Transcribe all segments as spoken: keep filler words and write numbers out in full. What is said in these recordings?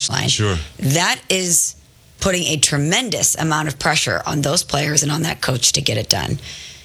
line. Sure. That is putting a tremendous amount of pressure on those players and on that coach to get it done.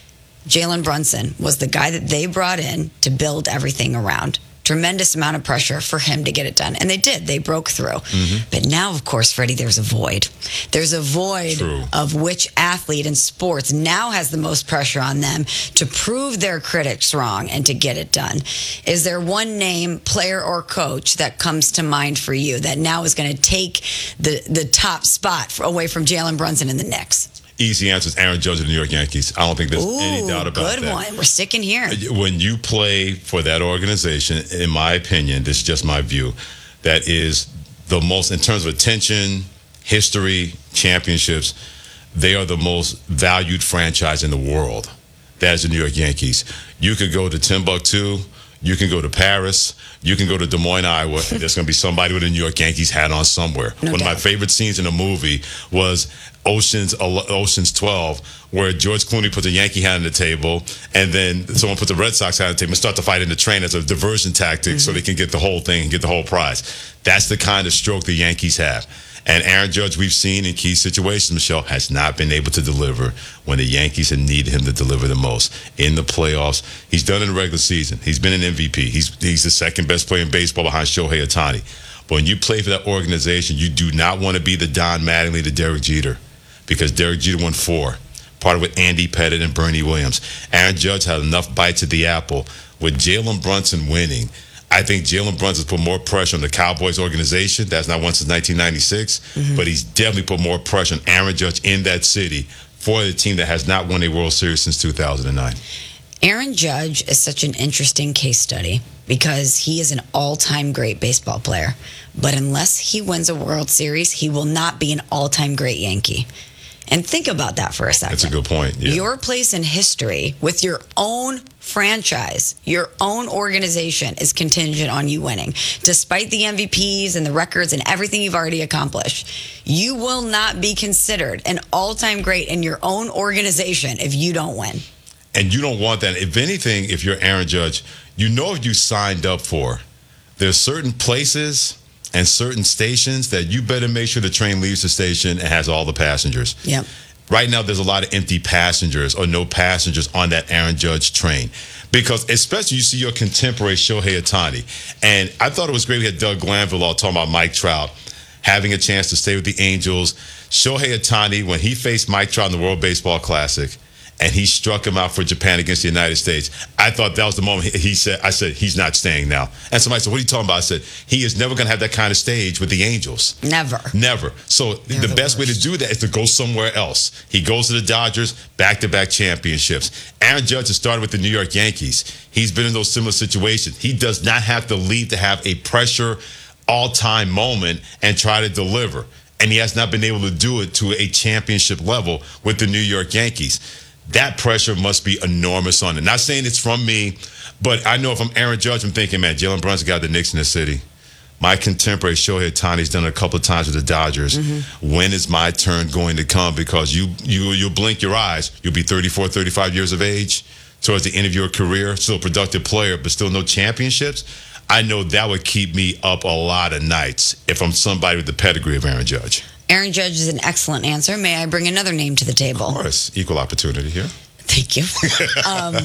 Jalen Brunson was the guy that they brought in to build everything around. Tremendous amount of pressure for him to get it done. And they did. They broke through. Mm-hmm. But now, of course, Freddie, there's a void. There's a void True. of which athlete in sports now has the most pressure on them to prove their critics wrong and to get it done. Is there one name, player or coach, that comes to mind for you that now is going to take the, the top spot away from Jalen Brunson in the Knicks? Easy answer is Aaron Judge of the New York Yankees. I don't think there's Ooh, any doubt about good that. one. We're sticking here. When you play for that organization, in my opinion, this is just my view, that is the most, in terms of attention, history, championships, they are the most valued franchise in the world. That is the New York Yankees. You could go to Timbuktu, you can go to Paris, you can go to Des Moines, Iowa, and there's going to be somebody with a New York Yankees hat on somewhere. No One doubt. of my favorite scenes in a movie was Ocean's Ocean's twelve, where George Clooney puts a Yankee hat on the table, and then someone puts a Red Sox hat on the table and start to fight in the train as a diversion tactic mm-hmm. so they can get the whole thing and get the whole prize. That's the kind of stroke the Yankees have. And Aaron Judge, we've seen in key situations, Michelle, has not been able to deliver when the Yankees have needed him to deliver the most. In the playoffs, he's done it in the regular season. He's been an M V P. He's he's the second best player in baseball behind Shohei Ohtani. But when you play for that organization, you do not want to be the Don Mattingly to Derek Jeter, because Derek Jeter won four, part of with Andy Pettitte and Bernie Williams. Aaron Judge had enough bites at the apple. With Jalen Brunson winning, I think Jalen Brunson's put more pressure on the Cowboys organization. That's not one since nineteen ninety-six. Mm-hmm. But he's definitely put more pressure on Aaron Judge in that city for the team that has not won a World Series since two thousand nine. Aaron Judge is such an interesting case study because he is an all-time great baseball player. But unless he wins a World Series, he will not be an all-time great Yankee. And think about that for a second. That's a good point. Yeah. Your place in history with your own franchise, your own organization is contingent on you winning. Despite the M V Ps and the records and everything you've already accomplished, you will not be considered an all-time great in your own organization if you don't win. And you don't want that. If anything, if you're Aaron Judge, you know what you signed up for. There's certain places and certain stations that you better make sure the train leaves the station and has all the passengers. Yep. Right now, there's a lot of empty passengers or no passengers on that Aaron Judge train. Because especially you see your contemporary Shohei Ohtani. And I thought it was great we had Doug Glanville all talking about Mike Trout having a chance to stay with the Angels. Shohei Ohtani, when he faced Mike Trout in the World Baseball Classic, and he struck him out for Japan against the United States, I thought that was the moment he, he said, I said, he's not staying now. And somebody said, what are you talking about? I said, he is never going to have that kind of stage with the Angels. Never. Never. So They're the, the best way to worst. do that is to go somewhere else. He goes to the Dodgers, back-to-back championships. Aaron Judge has started with the New York Yankees. He's been in those similar situations. He does not have to leave to have a pressure all-time moment and try to deliver. And he has not been able to do it to a championship level with the New York Yankees. That pressure must be enormous on it. Not saying it's from me, but I know if I'm Aaron Judge, I'm thinking, man, Jalen Brunson got the Knicks in the city. My contemporary Shohei Ohtani's done it a couple of times with the Dodgers. Mm-hmm. When is my turn going to come? Because you, you, you'll blink your eyes. You'll be thirty-four, thirty-five years of age towards the end of your career, still a productive player, but still no championships. I know that would keep me up a lot of nights if I'm somebody with the pedigree of Aaron Judge. Aaron Judge is an excellent answer. May I bring another name to the table? Of course. Equal opportunity here. Thank you. um,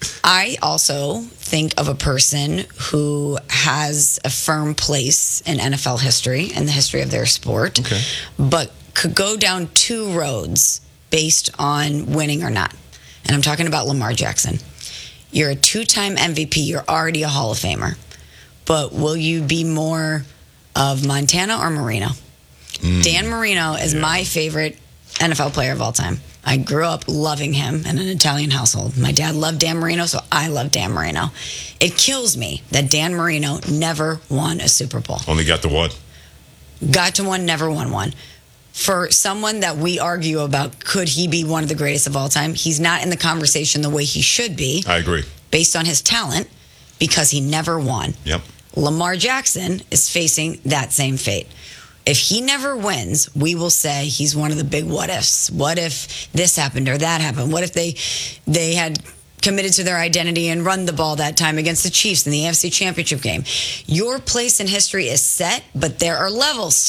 I also think of a person who has a firm place in N F L history, in the history of their sport, Okay. but could go down two roads based on winning or not. And I'm talking about Lamar Jackson. You're a two-time M V P. You're already a Hall of Famer. But will you be more of Montana or Marino? Mm. Dan Marino is yeah. my favorite N F L player of all time. I grew up loving him in an Italian household. My dad loved Dan Marino, so I love Dan Marino. It kills me that Dan Marino never won a Super Bowl. Only got the one. Got to one, never won one. For someone that we argue about, could he be one of the greatest of all time? He's not in the conversation the way he should be. I agree. Based on his talent, because he never won. Yep. Lamar Jackson is facing that same fate. If he never wins, we will say he's one of the big what ifs. What if this happened or that happened? What if they they had committed to their identity and run the ball that time against the Chiefs in the A F C Championship game? Your place in history is set, but there are levels